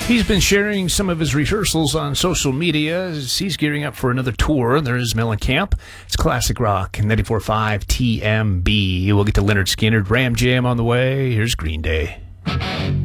He's been sharing some of his rehearsals on social media as he's gearing up for another tour. There's Mellencamp. It's classic rock, 94.5 TMB. We'll get to Lynyrd Skynyrd, Ram Jam on the way. Here's Green Day.